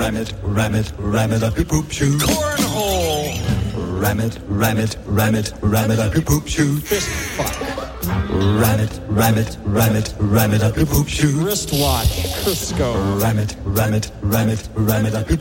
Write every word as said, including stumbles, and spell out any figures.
ram it, ram it, ram it up your poop shoe. Cornhole. Ram it, ram it, ram it, ram it up your poop shoe. Fist fuck. Ram it, ram it, ram it, ram it up your poop shoe. Wristwatch. Crisco. Ram it, ram it, ram it, ram it up your